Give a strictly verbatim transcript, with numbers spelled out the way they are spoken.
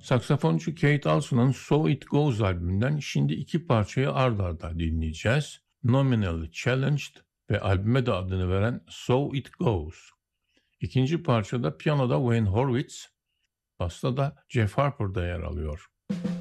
Saksafoncu Kate Alson'un So It Goes albümünden şimdi iki parçayı ard arda dinleyeceğiz. Nominally Challenged ve albüme de adını veren So It Goes. İkinci parçada piyanoda Wayne Horwitz, basta da Jeff Harper'da yer alıyor.